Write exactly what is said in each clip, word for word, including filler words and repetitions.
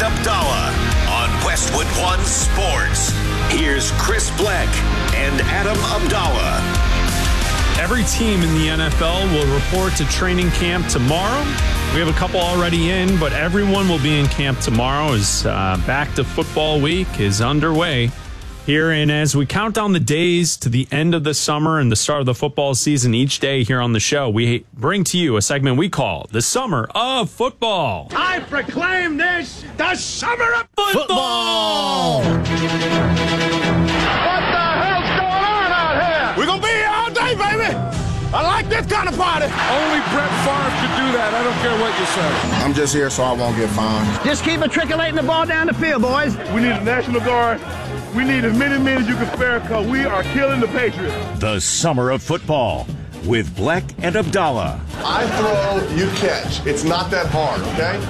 Abdallah on Westwood One Sports. Here's Chris Black and Adam Abdallah. Every team in the N F L will report to training camp tomorrow. We have a couple already in, but everyone will be in camp tomorrow as uh, back to football week is underway here. And as we count down the days to the end of the summer and the start of the football season each day here on the show, we bring to you a segment we call the Summer of Football. I proclaim this the Summer of Football! What the hell's going on out here? We're going to be here all day, baby. I like this kind of party. Only Brett Favre could do that. I don't care what you say. I'm just here so I won't get fined. Just keep matriculating the ball down the field, boys. We need a National Guard. We need as many men as you can spare because we are killing the Patriots. The Summer of Football with Black and Abdallah. I throw, you catch. It's not that hard, okay?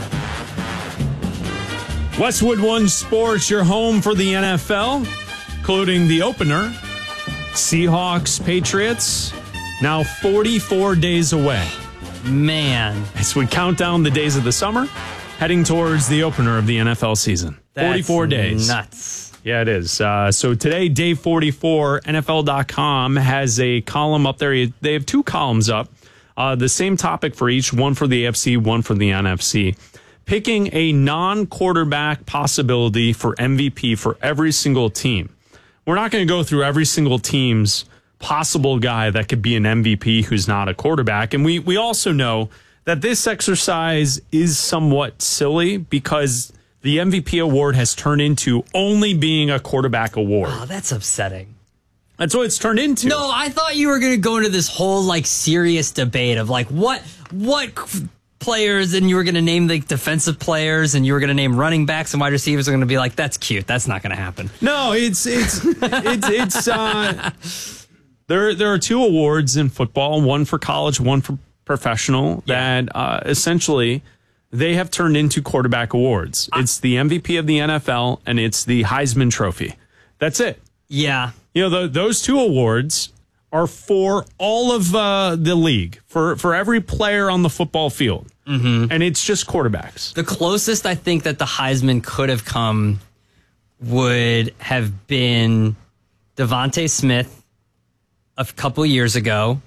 Westwood One Sports, your home for the N F L, including the opener, Seahawks, Patriots, now forty-four days away. Man. As we count down the days of the summer, heading towards the opener of the N F L season. That's forty-four days. Nuts. Yeah, it is. Uh, so today, day forty-four, N F L dot com has a column up there. They have two columns up, uh, the same topic for each, one for the A F C, one for the N F C. Picking a non-quarterback possibility for M V P for every single team. We're not going to go through every single team's possible guy that could be an M V P who's not a quarterback. And we, we also know that this exercise is somewhat silly because the M V P award has turned into only being a quarterback award. Oh, that's upsetting. That's what it's turned into. No, I thought you were going to go into this whole like serious debate of like what what players, and you were going to name the defensive players, and you were going to name running backs and wide receivers are going to be like, that's cute. That's not going to happen. No, it's it's it's it's uh there there are two awards in football, one for college, one for professional, yeah. that uh, essentially they have turned into quarterback awards. It's the M V P of the N F L and it's the Heisman Trophy. That's it. Yeah. You know, the, those two awards are for all of uh, the league, for, for every player on the football field. Mm-hmm. And it's just quarterbacks. The closest I think that the Heisman could have come would have been Devontae Smith a couple years ago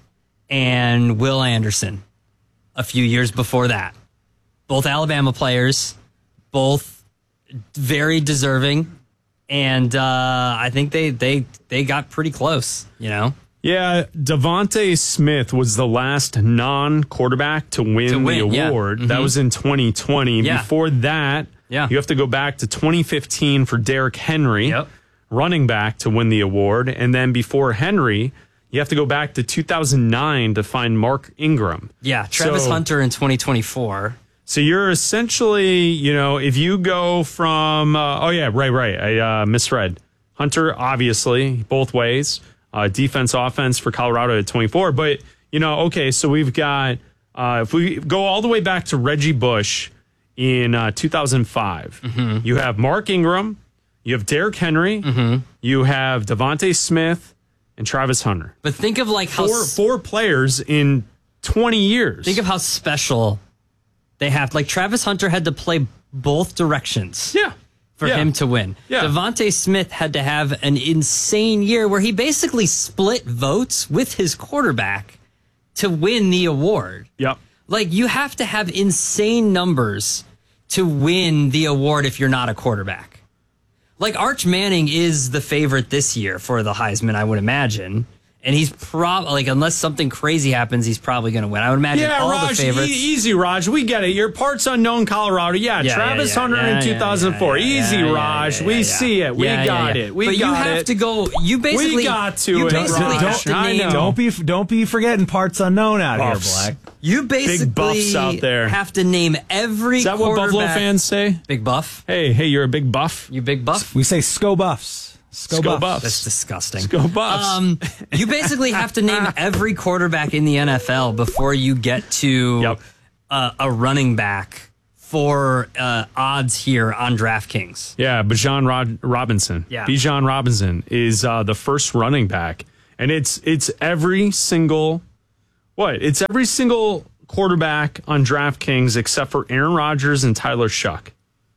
and Will Anderson a few years before that. Both Alabama players, both very deserving. And uh, I think they, they, they got pretty close, you know? Yeah, Devontae Smith was the last non-quarterback to win, to win the yeah. award. Mm-hmm. That was in twenty twenty. Yeah. Before that, yeah. you have to go back to twenty fifteen for Derrick Henry, yep. running back, to win the award. And then before Henry, you have to go back to two thousand nine to find Mark Ingram. Yeah, Travis so, Hunter in twenty twenty-four. So you're essentially, you know, if you go from, uh, oh, yeah, right, right. I uh, misread. Hunter, obviously, both ways. Uh, defense, offense for Colorado at twenty-four. But, you know, okay, so we've got, uh, if we go all the way back to Reggie Bush in uh, two thousand five, mm-hmm. you have Mark Ingram, you have Derrick Henry, mm-hmm. you have Devontae Smith, and Travis Hunter. But think of like how... Four, four players in twenty years. Think of how special they have. Like Travis Hunter had to play both directions. Yeah. For yeah. him to win. Yeah. Devontae Smith had to have an insane year where he basically split votes with his quarterback to win the award. Yep. Like, you have to have insane numbers to win the award if you're not a quarterback. Like, Arch Manning is the favorite this year for the Heisman, I would imagine. And he's probably, like, unless something crazy happens, he's probably going to win. I would imagine yeah, all Raj, the favorites. E- easy, Raj. We get it. You're parts unknown Colorado. Yeah, yeah Travis yeah, yeah, Hunter yeah, in two thousand four. Yeah, yeah, easy, yeah, Raj. yeah, yeah, we yeah. see it. We yeah, got yeah, yeah. it. We but got you have it. to go. You basically. We got to you it, basically Raj. have to I name. know. Don't be don't be forgetting parts unknown out Buffs. here, Black. You basically Big buffs out there. have to name every Is that what Buffalo quarterback- fans say? Big buff. Hey, hey, you're a big buff. You big buff. We say Sco Buffs. Sco, Sco Buffs. Buffs. That's disgusting. Go Buffs. Um, you basically have to name every quarterback in the N F L before you get to Yep. uh, a running back for uh, odds here on DraftKings. Yeah, Bijan Rod- Robinson. Yeah. Bijan Robinson is uh, the first running back. And it's it's every single, what? It's every single quarterback on DraftKings except for Aaron Rodgers and Tyler Shuck.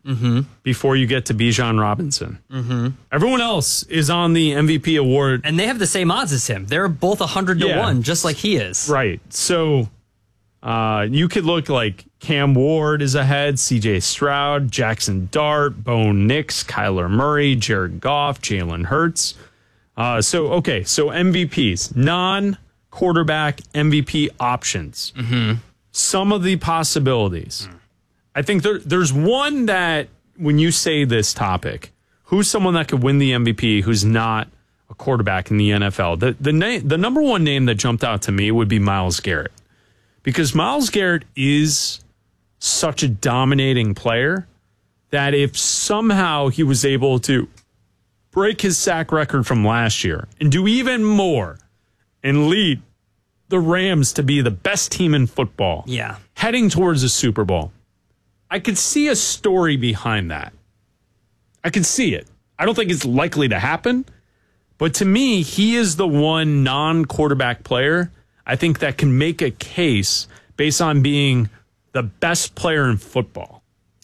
mm-hmm. before you get to Bijan Robinson. Mm-hmm. Everyone else is on the M V P award. And they have the same odds as him. They're both one hundred to Yeah. one, just like he is. Right. So uh, you could look like Cam Ward is ahead, C J Stroud, Jackson Dart, Bo Nix, Kyler Murray, Jared Goff, Jalen Hurts. Uh, so, okay, so M V Ps, non-quarterback M V P options. Mm-hmm. Some of the possibilities. I think there, there's one that when you say this topic, who's someone that could win the M V P who's not a quarterback in the N F L? The the name, the number one name that jumped out to me would be Myles Garrett, because Myles Garrett is such a dominating player that if somehow he was able to break his sack record from last year and do even more and lead the Rams to be the best team in football, Yeah. heading towards a Super Bowl, I could see a story behind that. I could see it. I don't think it's likely to happen, but to me, he is the one non-quarterback player I think that can make a case based on being the best player in football.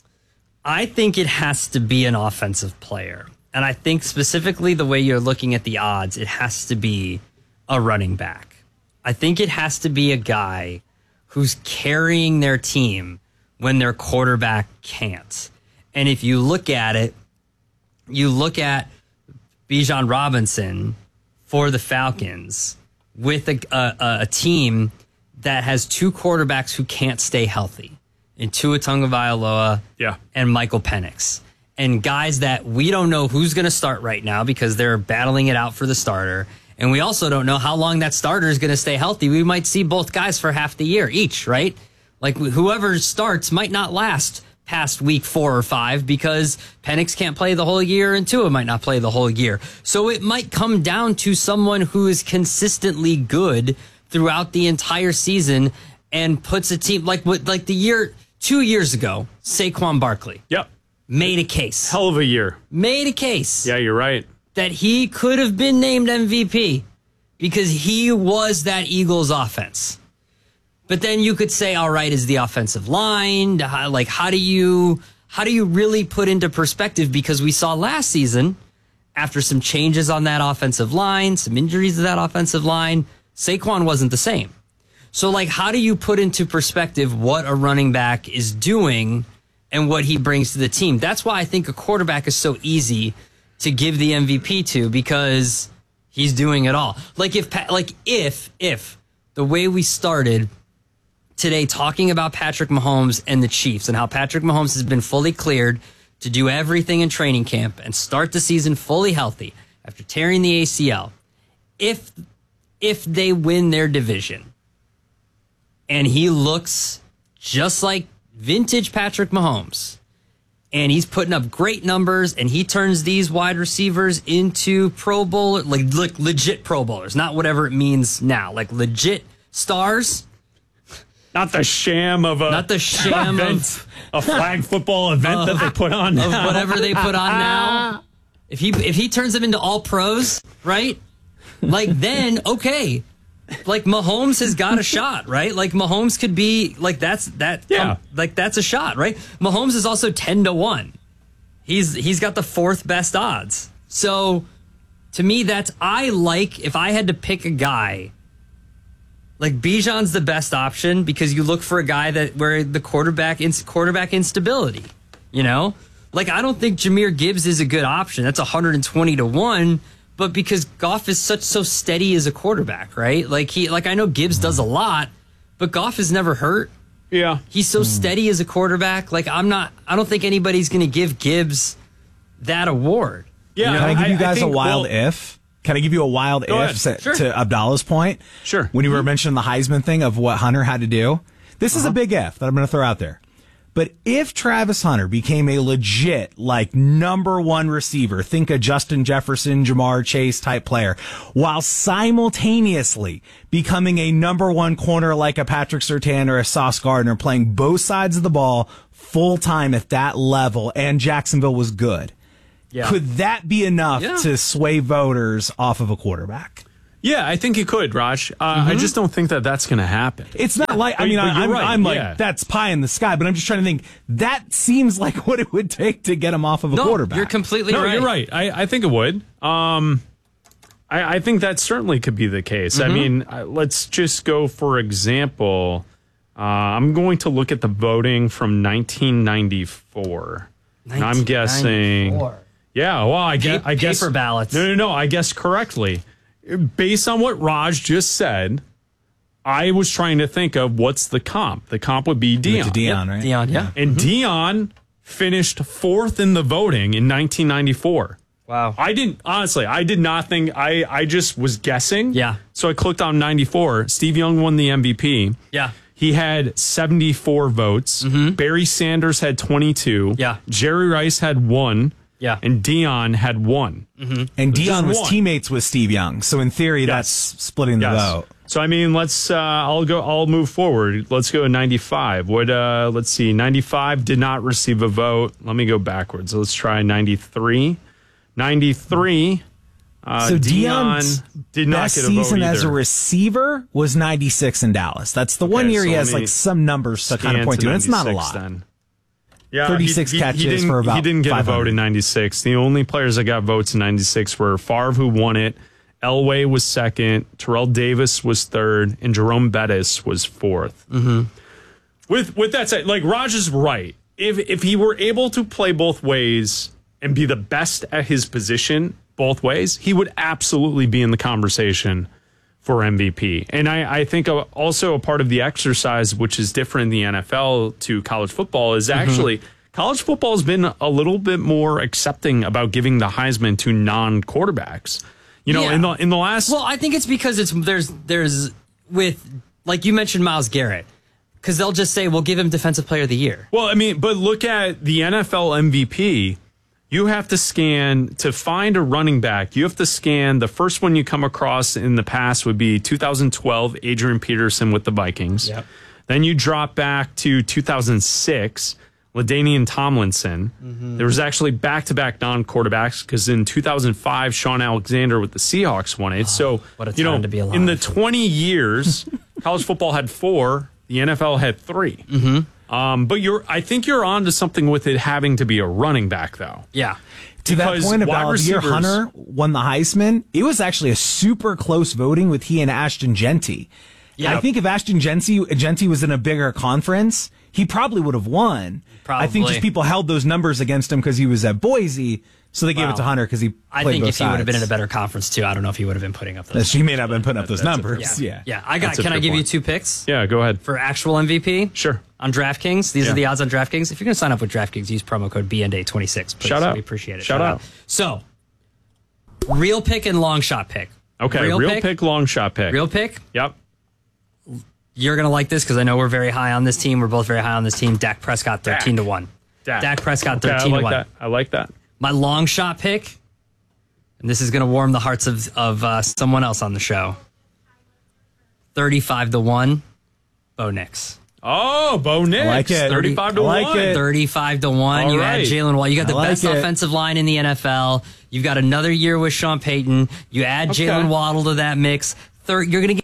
I think it has to be an offensive player. And I think specifically the way you're looking at the odds, it has to be a running back. I think it has to be a guy who's carrying their team when their quarterback can't. And if you look at it, you look at Bijan Robinson for the Falcons with a, a, a team that has two quarterbacks who can't stay healthy, in Tua Tagovailoa Yeah. and Michael Penix. And guys that we don't know who's going to start right now because they're battling it out for the starter. And we also don't know how long that starter is going to stay healthy. We might see both guys for half the year each, right? Like whoever starts might not last past week four or five because Penix can't play the whole year and Tua might not play the whole year. So it might come down to someone who is consistently good throughout the entire season and puts a team like what like the year two years ago, Saquon Barkley. Yep. Made a case. Hell of a year. Made a case. Yeah, you're right. That he could have been named M V P because he was that Eagles offense. But then you could say, all right, is the offensive line, how, like how do you how do you really put into perspective? Because we saw last season, after some changes on that offensive line, some injuries to that offensive line, Saquon wasn't the same. So like how do you put into perspective what a running back is doing and what he brings to the team? That's why I think a quarterback is so easy to give the M V P to, because he's doing it all. Like if, like if, if the way we started today talking about Patrick Mahomes and the Chiefs and how Patrick Mahomes has been fully cleared to do everything in training camp and start the season fully healthy after tearing the A C L, if, if they win their division and he looks just like vintage Patrick Mahomes, and he's putting up great numbers, and he turns these wide receivers into Pro Bowler, like, like legit Pro Bowlers, not whatever it means now, like legit stars. Not the sham of a Not the sham event, of a flag football event of, that they put on of now. whatever they put on now. If he if he turns them into all pros, right? Like then okay. Like Mahomes has got a shot, right? Like Mahomes could be like that's that Yeah. um, like that's a shot, right? Mahomes is also ten to one. He's he's got the fourth best odds. So to me that's I like if I had to pick a guy, like Bijan's the best option because you look for a guy that where the quarterback ins, quarterback instability, you know? Like I don't think Jahmyr Gibbs is a good option. That's one hundred twenty to one. But because Goff is such so steady as a quarterback, right? Like he, like I know Gibbs does a lot, but Goff is never hurt. Yeah, He's so steady as a quarterback. Like I'm not, I don't think anybody's going to give Gibbs that award. yeah. Can I give you guys think, a wild well, if? Can I give you a wild Go if ahead. to, Sure. to Abdallah's point? Sure. When you were mentioning the Heisman thing of what Hunter had to do, this is a big if that I'm going to throw out there. But if Travis Hunter became a legit, like, number one receiver, think a Justin Jefferson, Jamar Chase type player, while simultaneously becoming a number one corner like a Patrick Surtain or a Sauce Gardner, playing both sides of the ball full time at that level, and Jacksonville was good, Yeah. could that be enough Yeah. to sway voters off of a quarterback? Yeah, I think he could, Raj. Uh, mm-hmm. I just don't think that that's going to happen. It's not like, I mean, but I'm, right. I'm like, yeah. that's pie in the sky, but I'm just trying to think, that seems like what it would take to get him off of a no, quarterback. You're completely no, right. You're right. I, I think it would. Um, I, I think that certainly could be the case. Mm-hmm. I mean, uh, let's just go, for example, uh, I'm going to look at the voting from nineteen ninety-four. And I'm guessing. Yeah, well, I guess. I guess paper ballots. No, no, no. I guess correctly. Based on what Raj just said, I was trying to think of what's the comp. The comp would be Deion. To Deion, right? Deion, yeah. And mm-hmm. Deion finished fourth in the voting in nineteen ninety-four. Wow. I didn't, honestly, I did not think, I, I just was guessing. Yeah. So I clicked on ninety-four. Steve Young won the M V P. Yeah. He had seventy-four votes. Mm-hmm. Barry Sanders had twenty-two. Yeah. Jerry Rice had one. Yeah. And Deion had one. Mm-hmm. And Deion was one. teammates with Steve Young. So in theory, Yes. that's splitting the Yes. vote. So I mean, let's. Uh, I'll go. I'll move forward. Let's go to ninety-five. What? Uh, let's see. ninety-five did not receive a vote. Let me go backwards. Let's try ninety-three. ninety-three. Uh, So Deion Deion's did not best get a vote season as a either. receiver was ninety-six in Dallas. That's the one Okay, year so he let has me like some numbers to kind Scan of point to, and it's not a ninety-six lot. Then. Yeah, thirty-six he, he, catches he didn't, for about He didn't get a vote five hundred. in ninety-six. The only players that got votes in ninety-six were Favre, who won it. Elway was second. Terrell Davis was third, and Jerome Bettis was fourth. Mm-hmm. With with that said, like Raj is right. If if he were able to play both ways and be the best at his position both ways, he would absolutely be in the conversation for M V P. And I, I think also a part of the exercise, which is different in the N F L to college football, is actually mm-hmm. college football has been a little bit more accepting about giving the Heisman to non-quarterbacks. You know, Yeah. in the in the last Well, I think it's because it's there's there's with like you mentioned Myles Garrett, because they'll just say we'll give him Defensive Player of the Year. Well, I mean, but look at the N F L M V P. You have to scan to find a running back. You have to scan. The first one you come across in the past would be two thousand twelve, Adrian Peterson with the Vikings. Yep. Then you drop back to two thousand six, LaDainian Tomlinson. Mm-hmm. There was actually back-to-back non-quarterbacks because in two thousand five, Sean Alexander with the Seahawks won it. Oh, so, what a you know, time to be alive. in the twenty years, college football had four. The N F L had three. Mm-hmm. Um, but you're, I think you're on to something with it having to be a running back, though. Yeah. To that Because point wide about the year receivers- Hunter won the Heisman, it was actually a super close voting with he and Ashton Genty. Yeah. I think if Ashton Genty, Genty was in a bigger conference, he probably would have won. Probably. I think just people held those numbers against him because he was at Boise, so they gave Wow. it to Hunter because he played I think both if he would have been in a sides. better conference too, I don't know if he would have been putting up those. She may not have been putting up those That's a numbers. fair Yeah. Yeah, I got. That's a Can I fair give you point. two picks Yeah, go ahead. for actual M V P? Sure. On DraftKings, these Yeah. are the odds on DraftKings. If you're going to sign up with DraftKings, use promo code B N D A twenty-six. Please. Shout out. We appreciate it. Shout out. So, real pick and long shot pick. Okay, real, pick, long shot pick. Real pick. Yep. You're going to like this because I know we're very high on this team. We're both very high on this team. Dak Prescott, thirteen to one. Dak. Dak Prescott, Okay, thirteen I like to one. that. I like that. My long shot pick, and this is going to warm the hearts of, of uh, someone else on the show. thirty-five to one, Bo Nix. Oh, Bo Nix. I like it. thirty-five to I like one. it. thirty-five to one. All you right. add Jalen Waddle. You got the I like best it. offensive line in the N F L. You've got another year with Sean Payton. You add Okay. Jalen Waddle to that mix. Third, you're going to get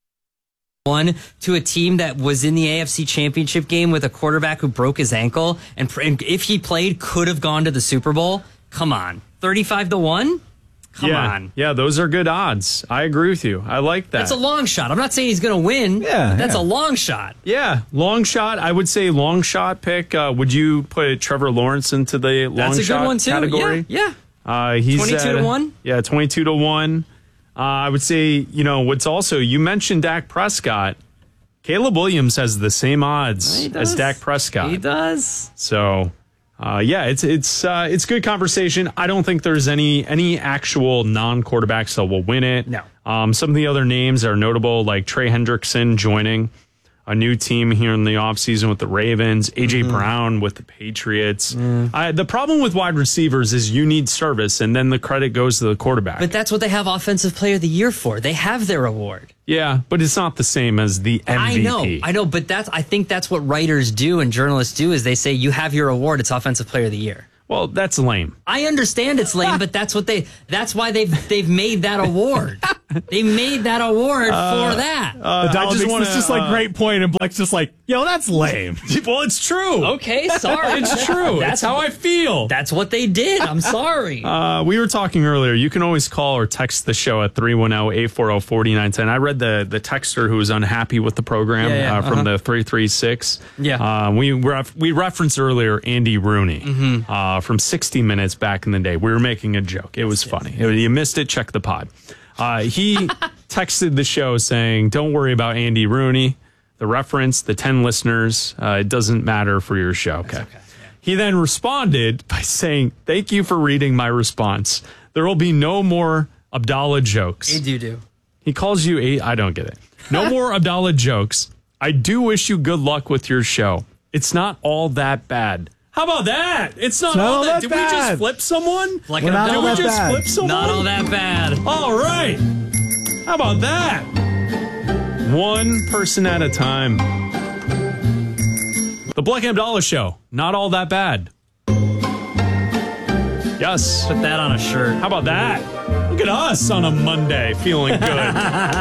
one to a team that was in the A F C Championship game with a quarterback who broke his ankle, and, pr- and if he played, could have gone to the Super Bowl. Come on, thirty-five to one. Come yeah. on. Yeah, those are good odds. I agree with you. I like that. That's a long shot. I'm not saying he's going to win. Yeah, That's yeah. a long shot. Yeah, long shot. I would say long shot pick. Uh, would you put Trevor Lawrence into the long That's a shot good one, too. category? Yeah, yeah. Uh, he's twenty-two to at- one? Yeah, twenty-two to one. Uh, I would say, you know, what's also, you mentioned Dak Prescott. Caleb Williams has the same odds He as does. Dak Prescott. He does. So, uh, yeah, it's it's uh, it's good conversation. I don't think there's any any actual non-quarterbacks that will win it. No. Um, some of the other names are notable, like Trey Hendrickson joining a new team here in the offseason with the Ravens, A J Mm-hmm. Brown with the Patriots. Mm. I, the problem with wide receivers is you need service, and then the credit goes to the quarterback. But that's what they have Offensive Player of the Year for. They have their award. yeah, but it's not the same as the M V P. I know, I know, but that's I think that's what writers do and journalists do is they say you have your award. It's Offensive Player of the Year. Well, that's lame. I understand it's lame, but that's what they. That's why they've they've made that award. They made that award Uh, for that. Uh, the I just just want just like uh, great point, and Blake's just like, yo, that's lame. Well, it's true. Okay, sorry. It's true. That's how I feel. That's what they did. I'm sorry. Uh, we were talking earlier. You can always call or text the show at three one zero, eight four zero, four nine one zero. I read the, the texter who was unhappy with the program Yeah, yeah, uh, from uh-huh. the three three six. Yeah. Uh, we ref- we referenced earlier Andy Rooney Mm-hmm. uh, from sixty minutes back in the day. We were making a joke. It was funny. If you missed it, check the pod. Uh, he texted the show saying, don't worry about Andy Rooney. The reference, the ten listeners, uh, it doesn't matter for your show. Okay. okay. He then responded by saying, thank you for reading my response. There will be no more Abdallah jokes. Hey, do do. He calls you a, I don't get it. No more Abdallah jokes. I do wish you good luck with your show. It's not all that bad. How about that? It's not, It's not all all that. that Did we bad. just flip someone? Like We're an not Did all we that Abdallah. just bad. flip someone? Not all that bad. All right. How about that? One person at a time. The Black and Abdallah Show. Not all that bad. Yes. Put that on a shirt. How about that? Look at us on a Monday feeling good.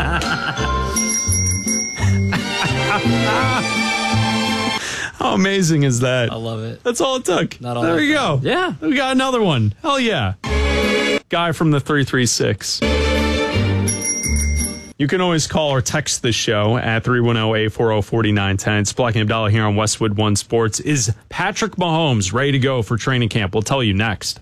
How amazing is that? I love it. That's all it took. Not all there that we go. bad. Yeah. We got another one. Hell yeah. Guy from the three three six. You can always call or text the show at three one zero, eight four zero, four nine one zero. It's Black and Abdallah here on Westwood One Sports. Is Patrick Mahomes ready to go for training camp? We'll tell you next.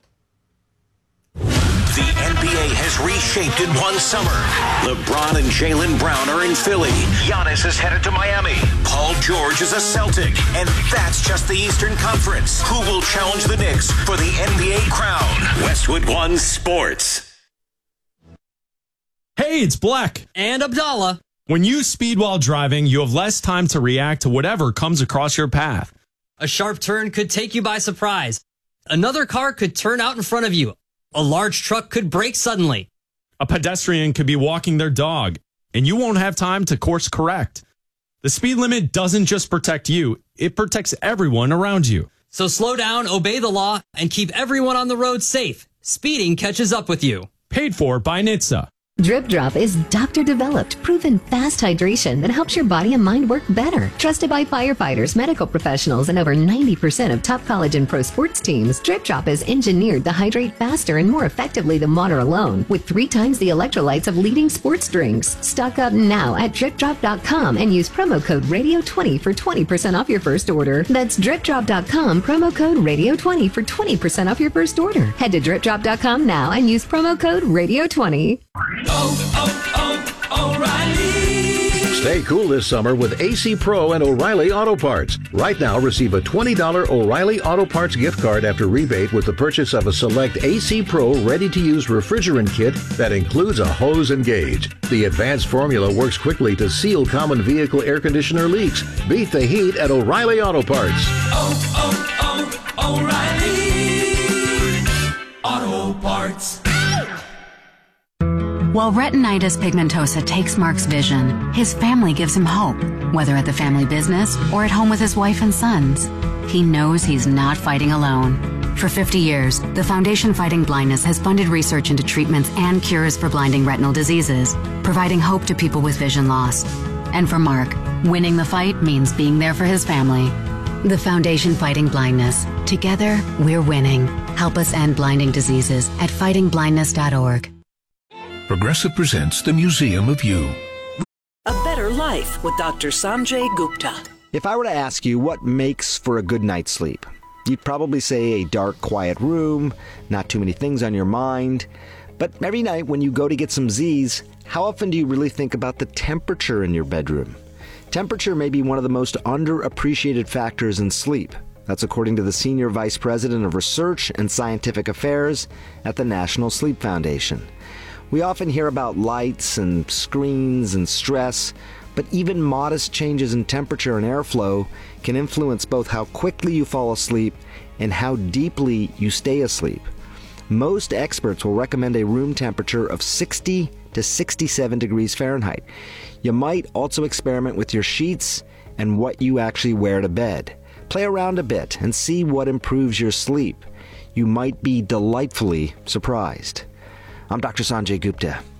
The N B A has reshaped in one summer. LeBron and Jaylen Brown are in Philly. Giannis is headed to Miami. Paul George is a Celtic. And that's just the Eastern Conference. Who will challenge the Knicks for the N B A crown? Westwood One Sports. Hey, it's Black. And Abdallah. When you speed while driving, you have less time to react to whatever comes across your path. A sharp turn could take you by surprise. Another car could turn out in front of you. A large truck could brake suddenly. A pedestrian could be walking their dog, and you won't have time to course correct. The speed limit doesn't just protect you, it protects everyone around you. So slow down, obey the law, and keep everyone on the road safe. Speeding catches up with you. Paid for by N H T S A. Drip Drop is doctor-developed, proven fast hydration that helps your body and mind work better. Trusted by firefighters, medical professionals, and over ninety percent of top college and pro sports teams, Drip Drop is engineered to hydrate faster and more effectively than water alone, with three times the electrolytes of leading sports drinks. Stock up now at drip drop dot com and use promo code radio twenty for twenty percent off your first order. That's drip drop dot com, promo code radio twenty for twenty percent off your first order. Head to drip drop dot com now and use promo code radio twenty. Oh, oh, O'Reilly. Stay cool this summer with A C Pro and O'Reilly Auto Parts. Right now, receive a twenty dollars O'Reilly Auto Parts gift card after rebate with the purchase of a select A C Pro ready-to-use refrigerant kit that includes a hose and gauge. The advanced formula works quickly to seal common vehicle air conditioner leaks. Beat the heat at O'Reilly Auto Parts. Oh, oh, oh, O'Reilly Auto Parts. While retinitis pigmentosa takes Mark's vision, his family gives him hope, whether at the family business or at home with his wife and sons. He knows he's not fighting alone. For fifty years, the Foundation Fighting Blindness has funded research into treatments and cures for blinding retinal diseases, providing hope to people with vision loss. And for Mark, winning the fight means being there for his family. The Foundation Fighting Blindness. Together, we're winning. Help us end blinding diseases at fighting blindness dot org. Progressive presents The Museum of You. A better life with Doctor Sanjay Gupta. If I were to ask you what makes for a good night's sleep, you'd probably say a dark, quiet room, not too many things on your mind. But every night when you go to get some Z's, how often do you really think about the temperature in your bedroom? Temperature may be one of the most underappreciated factors in sleep. That's according to the Senior Vice President of Research and Scientific Affairs at the National Sleep Foundation. We often hear about lights and screens and stress, but even modest changes in temperature and airflow can influence both how quickly you fall asleep and how deeply you stay asleep. Most experts will recommend a room temperature of sixty to sixty-seven degrees Fahrenheit. You might also experiment with your sheets and what you actually wear to bed. Play around a bit and see what improves your sleep. You might be delightfully surprised. I'm Doctor Sanjay Gupta,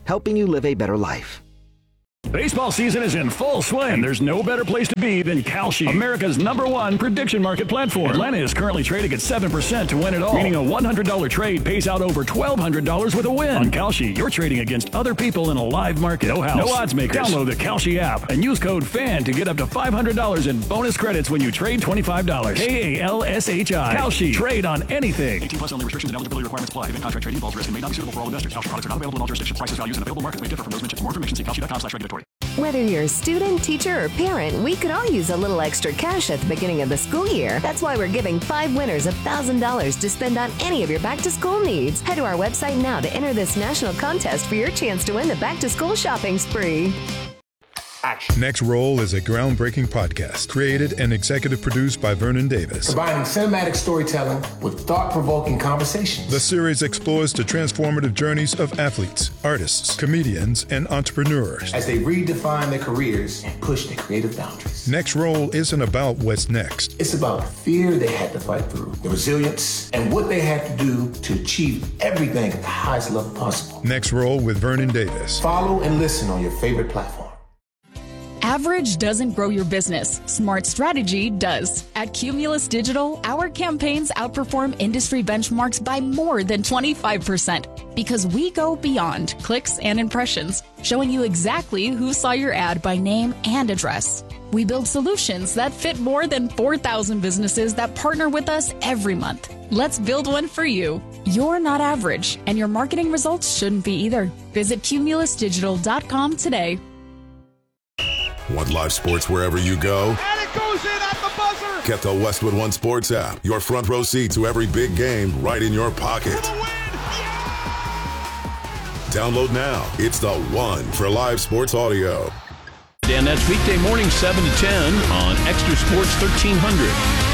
helping you live a better life. Baseball season is in full swing, and there's no better place to be than Kalshi, America's number one prediction market platform. Atlanta is currently trading at seven percent to win it all, meaning a one hundred dollars trade pays out over twelve hundred dollars with a win. On Kalshi, you're trading against other people in a live market. No house, no odds makers. Download the Kalshi app and use code FAN to get up to five hundred dollars in bonus credits when you trade twenty-five dollars. K A L S H I. Kalshi. Trade on anything. eighteen plus only. Restrictions and eligibility requirements apply. Event contract trading involves risk and may not be suitable for all investors. Kalshi products are not available in all jurisdictions. Prices, values, and available markets may differ from those mentioned. For more information, see kalshi dot com slash regulatory. Whether you're a student, teacher, or parent, we could all use a little extra cash at the beginning of the school year. That's why we're giving five winners one thousand dollars to spend on any of your back-to-school needs. Head to our website now to enter this national contest for your chance to win the back-to-school shopping spree. Action. Next Roll is a groundbreaking podcast created and executive produced by Vernon Davis. Combining cinematic storytelling with thought-provoking conversations. The series explores the transformative journeys of athletes, artists, comedians, and entrepreneurs as they redefine their careers and push their creative boundaries. Next Roll isn't about what's next. It's about the fear they had to fight through, the resilience, and what they had to do to achieve everything at the highest level possible. Next Roll with Vernon Davis. Follow and listen on your favorite platform. Average doesn't grow your business. Smart strategy does. At Cumulus Digital, our campaigns outperform industry benchmarks by more than twenty-five percent because we go beyond clicks and impressions, showing you exactly who saw your ad by name and address. We build solutions that fit more than four thousand businesses that partner with us every month. Let's build one for you. You're not average, and your marketing results shouldn't be either. Visit cumulus digital dot com today. Want live sports wherever you go? And it goes in at the buzzer! Get the Westwood One Sports app. Your front row seat to every big game right in your pocket. Yeah! Download now. It's the one for live sports audio. And that's weekday morning, seven to ten on Extra Sports thirteen hundred.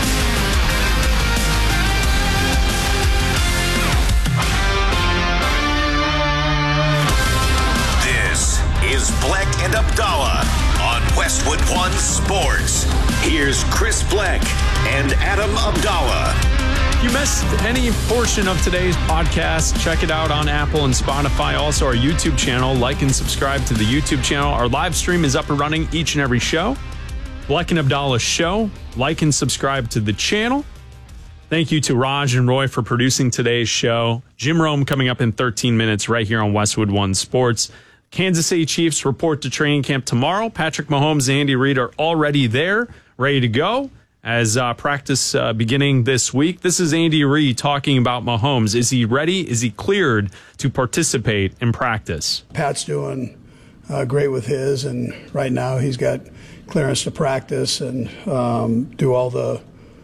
Is Bleck and Abdallah on Westwood One Sports. Here's Chris Bleck and Adam Abdallah. If you missed any portion of today's podcast, check it out on Apple and Spotify. Also, our YouTube channel. Like and subscribe to the YouTube channel. Our live stream is up and running each and every show. Bleck and Abdallah Show. Like and subscribe to the channel. Thank you to Raj and Roy for producing today's show. Jim Rome coming up in thirteen minutes right here on Westwood One Sports. Kansas City Chiefs report to training camp tomorrow. Patrick Mahomes and Andy Reid are already there, ready to go as uh, practice uh, beginning this week. This is Andy Reid talking about Mahomes. Is he ready? Is he cleared to participate in practice? Pat's doing uh, great with his, and right now he's got clearance to practice and um, do all the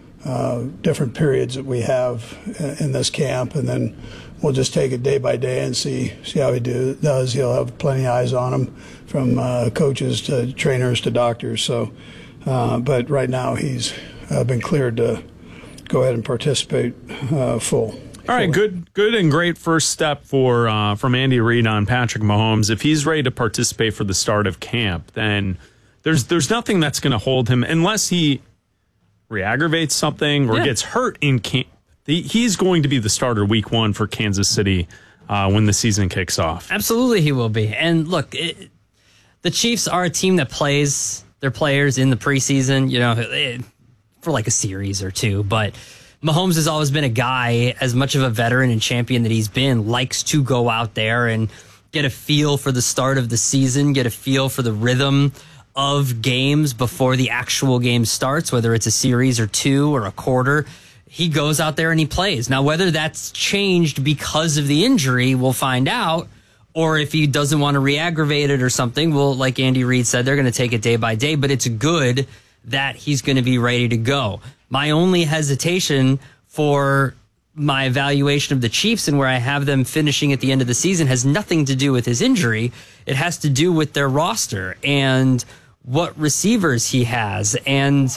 uh, different periods that we have in this camp, and then we'll just take it day by day and see see how he do, does. He'll have plenty of eyes on him, from uh, coaches to trainers to doctors. So, uh, but right now he's uh, been cleared to go ahead and participate uh, full. All right, good, good and great first step for uh, from Andy Reid on Patrick Mahomes. If he's ready to participate for the start of camp, then there's there's nothing that's going to hold him unless he re-aggravates something or yeah. gets hurt in camp. He's going to be the starter week one for Kansas City uh, when the season kicks off. Absolutely he will be. And look, it, the Chiefs are a team that plays their players in the preseason, you know, it, for like a series or two. But Mahomes has always been a guy, as much of a veteran and champion that he's been, likes to go out there and get a feel for the start of the season, get a feel for the rhythm of games before the actual game starts, whether it's a series or two or a quarter. He goes out there and he plays. Now, whether that's changed because of the injury, we'll find out. Or if he doesn't want to re-aggravate it or something, well, like Andy Reid said, they're going to take it day by day. But it's good that he's going to be ready to go. My only hesitation for my evaluation of the Chiefs and where I have them finishing at the end of the season has nothing to do with his injury. It has to do with their roster and what receivers he has and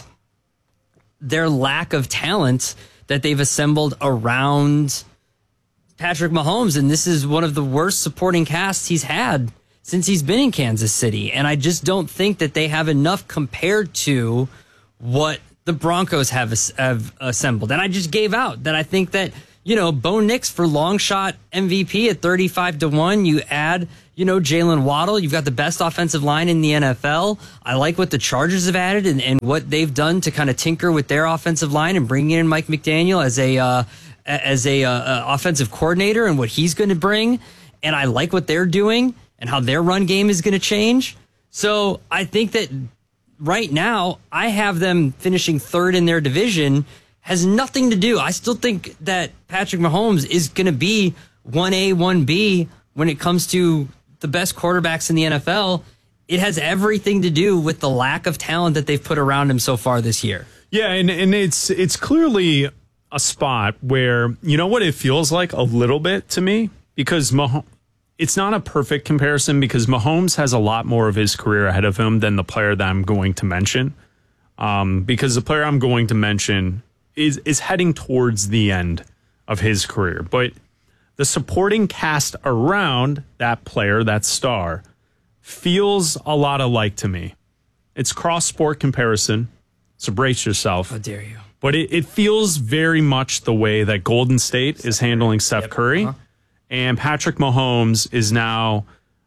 their lack of talent that they've assembled around Patrick Mahomes. And this is one of the worst supporting casts he's had since he's been in Kansas City. And I just don't think that they have enough compared to what the Broncos have, have assembled. And I just gave out that I think that, you know, Bo Nix for long shot M V P at thirty-five to one. You add you know, Jalen Waddle. You've got the best offensive line in the N F L. I like what the Chargers have added and, and what they've done to kind of tinker with their offensive line and bringing in Mike McDaniel as a uh, as a uh, offensive coordinator and what he's going to bring. And I like what they're doing and how their run game is going to change. So I think that right now I have them finishing third in their division. Has nothing to do. I still think that Patrick Mahomes is going to be one A, one B when it comes to the best quarterbacks in the N F L. It has everything to do with the lack of talent that they've put around him so far this year. Yeah, and, and it's it's clearly a spot where, you know what it feels like a little bit to me? Because Mahomes, it's not a perfect comparison because Mahomes has a lot more of his career ahead of him than the player that I'm going to mention. Um, because the player I'm going to mention is is heading towards the end of his career. But the supporting cast around that player, that star, feels a lot alike to me. It's cross-sport comparison, so brace yourself. How dare you. But it, it feels very much the way that Golden State is handling Steph Curry. Uh-huh. And Patrick Mahomes is now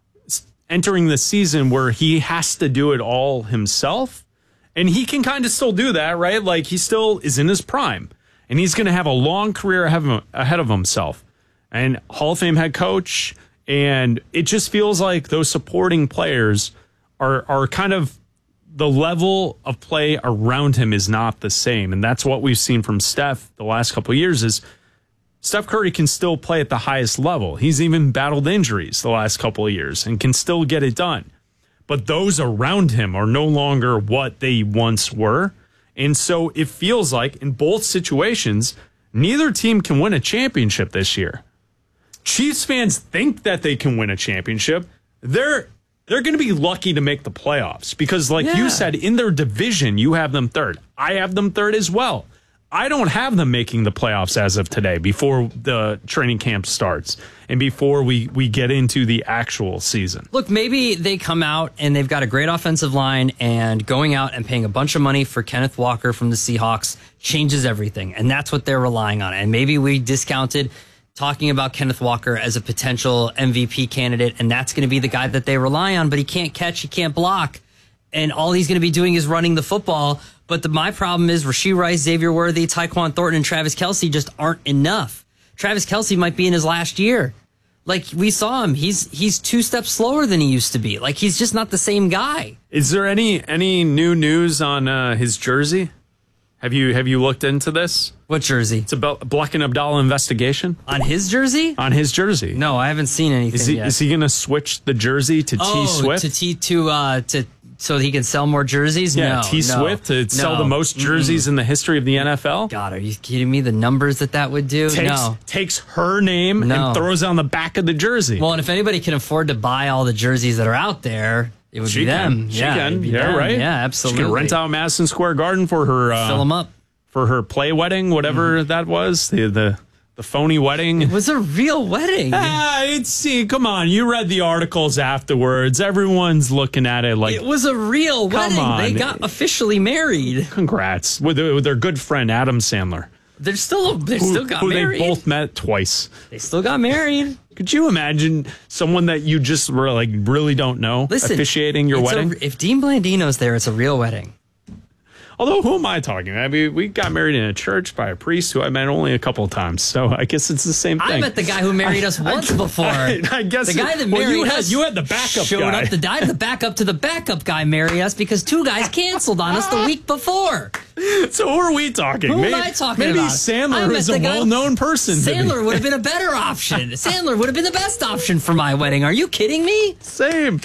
entering the season where he has to do it all himself. And he can kind of still do that, right? Like, he still is in his prime. And he's going to have a long career ahead of himself. And Hall of Fame head coach. And it just feels like those supporting players are are kind of the level of play around him is not the same. And that's what we've seen from Steph the last couple of years is Steph Curry can still play at the highest level. He's even battled injuries the last couple of years and can still get it done. But those around him are no longer what they once were. And so it feels like in both situations, neither team can win a championship this year. Chiefs fans think that they can win a championship. They're they're going to be lucky to make the playoffs because, like Yeah. you said, in their division, you have them third. I have them third as well. I don't have them making the playoffs as of today before the training camp starts and before we, we get into the actual season. Look, maybe they come out and they've got a great offensive line and going out and paying a bunch of money for Kenneth Walker from the Seahawks changes everything. And that's what they're relying on. And maybe we discounted talking about Kenneth Walker as a potential M V P candidate, and that's going to be the guy that they rely on, but he can't catch, he can't block, and all he's going to be doing is running the football. But the, my problem is Rashee Rice, Xavier Worthy, Tyquan Thornton, and Travis Kelce just aren't enough. Travis Kelce might be in his last year. Like, we saw him. He's he's two steps slower than he used to be. Like, he's just not the same guy. Is there any any new news on uh, his jersey? Have you have you looked into this? What jersey? It's about Black and Abdallah investigation. On his jersey? On his jersey. No, I haven't seen anything Is he yet. is he going to switch the jersey to oh, T Swift? to T to uh to so he can sell more jerseys? Yeah, no, T no, Swift to sell no. the most jerseys Mm-mm. in the history of the N F L. God, are you kidding me? The numbers that that would do? Takes, no. takes her name No. and throws it on the back of the jersey. Well, and if anybody can afford to buy all the jerseys that are out there, it would she be them. can. She yeah, can. it'd be Yeah, them. right. Yeah, absolutely. She can rent out Madison Square Garden for her. Uh, Fill them up. For her play wedding, whatever Mm-hmm. that was. The, the the phony wedding. It was a real wedding. Ah, it's see, come on. You read the articles afterwards. Everyone's looking at it like It was a real Come wedding. on. They got officially married. Congrats with, their- with their good friend Adam Sandler. They're still they who, still got who married. they both met twice. They still got married. Could you imagine someone that you just were like really don't know Listen, officiating your it's a- wedding? if Dean Blandino's there, it's a real wedding. Although, who am I talking? I mean, we got married in a church by a priest who I met only a couple of times. So I guess it's the same thing. I met the guy who married us once before. I, I guess the guy that well, married you had, us you had the backup showed guy. up. The, I had the backup to the backup guy marry us because two guys canceled on us the week before. So who are we talking? Who maybe, am I talking maybe about? I Sandler met is the a guy- well-known person. to me. Sandler would have been a better option. Sandler would have been the best option for my wedding. Are you kidding me? Same.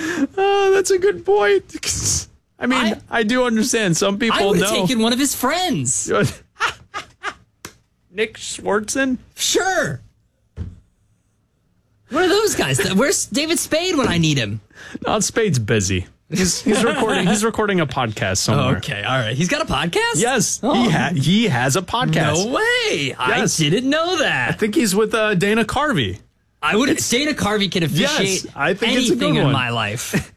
Oh, that's a good point. I mean, I, I do understand. Some people I would know. have taken one of his friends. Nick Swartzen? Sure. One of those guys. Where's David Spade when I need him? No, Spade's busy. He's, he's recording. He's recording a podcast somewhere. Okay, all right. He's got a podcast? Yes, Oh. he ha- he has a podcast. No way. Yes. I didn't know that. I think he's with uh, Dana Carvey. I would. Dana Carvey can officiate Yes, I think anything it's a good in one. my life.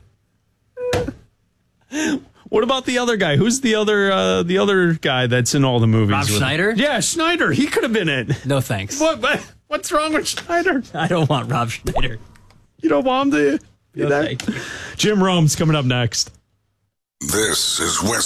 What about the other guy? Who's the other uh, the other guy that's in all the movies? Rob with Schneider? Him? Yeah, Schneider. He could have been it. No thanks. What, what? What's wrong with Schneider? I don't want Rob Schneider. You don't want him to be No, there? thank you. Jim Rome's coming up next. This is West